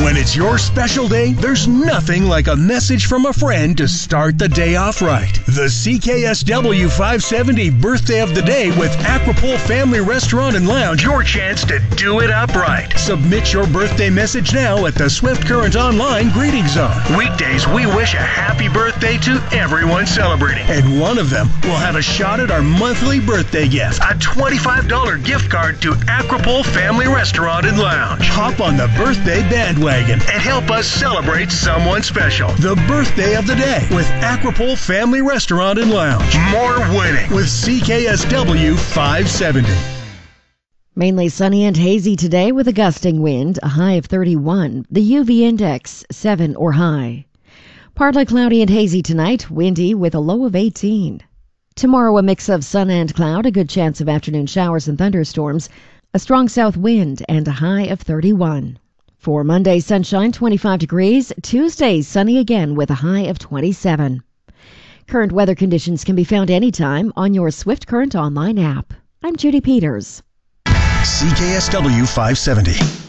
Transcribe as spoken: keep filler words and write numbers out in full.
When it's your special day, there's nothing like a message from a friend to start the day off right. The C K S W five seventy Birthday of the Day with Aquapole Family Restaurant and Lounge. Your chance to do it up right. Submit your birthday message now at the Swift Current Online Greeting Zone. Weekdays, we wish a happy birthday to everyone celebrating. And one of them will have a shot at our monthly birthday gift, a twenty-five dollars gift card to Aquapole Family Restaurant and Lounge. Hop on the birthday bandwagon and help us celebrate someone special. The Birthday of the Day with Aquapole Family Restaurant and Lounge. More winning with C K S W five seventy. Mainly sunny and hazy today with a gusting wind, a high of thirty-one. The U V index, seven or high. Partly cloudy and hazy tonight, windy with a low of eighteen. Tomorrow, a mix of sun and cloud, a good chance of afternoon showers and thunderstorms, a strong south wind, and a high of thirty-one. For Monday, sunshine, twenty-five degrees. Tuesday, sunny again with a high of twenty-seven. Current weather conditions can be found anytime on your Swift Current Online app. I'm Judy Peters. C K S W five seventy.